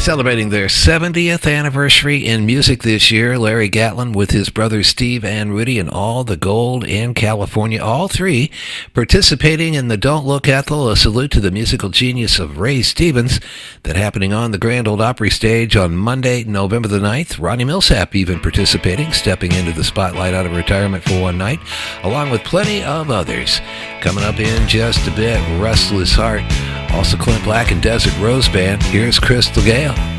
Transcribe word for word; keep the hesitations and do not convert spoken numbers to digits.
Celebrating their seventieth anniversary in music this year, Larry Gatlin with his brothers Steve and Rudy and All the Gold in California, all three participating in the Don't Look Ethel, a salute to the musical genius of Ray Stevens, that happening on the Grand Ole Opry stage on Monday, November the ninth. Ronnie Millsap even participating, stepping into the spotlight out of retirement for one night, along with plenty of others. Coming up in just a bit, Restless Heart, also Clint Black and Desert Rose Band. Here's Crystal Gale.